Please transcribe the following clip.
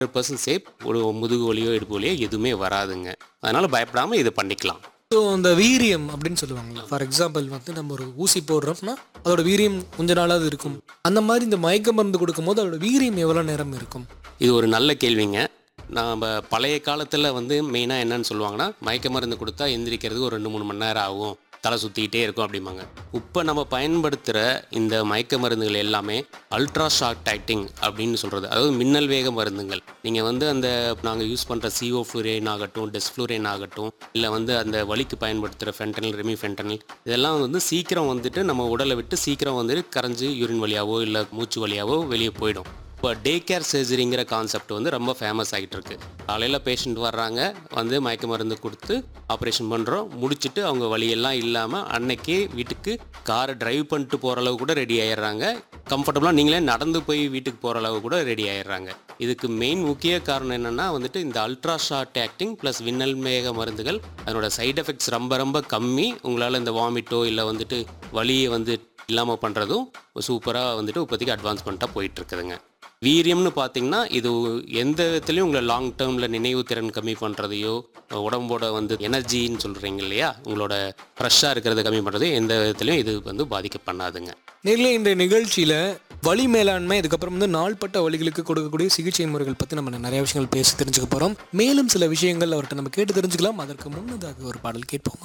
100% safe. ஒரு முதுகு வலியோ இடுப்பு வலியோ எதுவுமே வராதுங்க. அதனால பயப்படாம இதை பண்ணிக்கலாம். ஸோ அந்த வீரியம் அப்படின்னு சொல்லுவாங்கல்ல, ஃபார் எக்ஸாம்பிள் வந்து நம்ம ஒரு ஊசி போடுறோம்னா அதோட வீரியம் கொஞ்ச நாளாவது இருக்கும். அந்த மாதிரி இந்த மயக்க மருந்து கொடுக்கும்போது அதோட வீரியம் எவ்வளோ நேரம் இருக்கும்? இது ஒரு நல்ல கேள்விங்க. நாம் பழைய காலத்தில் வந்து மெயினாக என்னன்னு சொல்லுவாங்கன்னா, மயக்க மருந்து கொடுத்தா எந்திரிக்கிறதுக்கு ஒரு 2-3 மணி நேரம் ஆகும், தலை சுற்றிக்கிட்டே இருக்கும் அப்படிம்பாங்க. இப்போ நம்ம பயன்படுத்துகிற இந்த மயக்க மருந்துகள் எல்லாமே அல்ட்ரா ஷார்ட் ஆக்டிங் அப்படின்னு சொல்கிறது, அதாவது மின்னல் வேக மருந்துகள். நீங்கள் வந்து அந்த நாங்கள் யூஸ் பண்ணுற CO-ஃப்ளூரைன் ஆகட்டும், டெஸ்ஃப்ளூரைன் ஆகட்டும், இல்லை வந்து அந்த வலிக்கு பயன்படுத்துகிற ஃபென்டனில், ரெமிஃபென்டனில், இதெல்லாம் வந்து சீக்கிரம் வந்துட்டு நம்ம உடலை விட்டு சீக்கிரம் வந்துட்டு கரைஞ்சி யூரின் வழியாவோ இல்லை மூச்சு வழியாவோ வெளியே போயிடும். இப்போ டே கேர் சர்ஜரிங்கிற கான்செப்ட் வந்து ரொம்ப ஃபேமஸ் ஆகிட்டு இருக்கு. காலையில் பேஷண்ட் வர்றாங்க, வந்து மயக்க மருந்து கொடுத்து ஆப்ரேஷன் பண்ணுறோம், முடிச்சுட்டு அவங்க வலியெல்லாம் இல்லாமல் அன்னைக்கே வீட்டுக்கு காரை டிரைவ் பண்ணிட்டு போகிற அளவு கூட ரெடி ஆயிடுறாங்க. கம்ஃபர்டபுளாக நீங்களே நடந்து போய் வீட்டுக்கு போகிற அளவு கூட ரெடி ஆயிடுறாங்க. இதுக்கு மெயின் முக்கிய காரணம் என்னென்னா வந்துட்டு இந்த அல்ட்ரா ஷார்ட் ஆக்டிங் ப்ளஸ் விண்ணல் மேக மருந்துகள். அதனோட சைட் எஃபெக்ட்ஸ் ரொம்ப ரொம்ப கம்மி. உங்களால் இந்த வாமிட்டோ இல்லை வந்துட்டு வலியை வந்து இல்லாமல் பண்ணுறதும் சூப்பராக வந்துட்டு இப்போதைக்கு அட்வான்ஸ்மெண்ட்டாக போயிட்டுருக்குதுங்க. வீரியம்னு பார்த்தீங்கன்னா, இது எந்த விதத்துலையும் உங்களை லாங் டேர்மில் நினைவு திறன் கம்மி பண்ணுறதையோ, உடம்போட வந்து எனர்ஜின்னு சொல்கிறீங்க இல்லையா, உங்களோட ஃப்ரெஷ்ஷாக இருக்கிறத கம்மி பண்ணுறது எந்த விதத்துலையும் இது வந்து பாதிக்க பண்ணாதுங்க. நேரில் இந்த நிகழ்ச்சியில் வலி மேலாண்மை, இதுக்கப்புறம் வந்து நாள்பட்ட வலிகளுக்கு கொடுக்கக்கூடிய சிகிச்சை முறைகள் பற்றி நம்ம நிறைய விஷயங்கள் பேசி தெரிஞ்சுக்க போகிறோம். மேலும் சில விஷயங்கள் அவர்கிட்ட நம்ம கேட்டு தெரிஞ்சுக்கலாம். அதற்கு முன்னதாக ஒரு பாடல் கேட்போம்.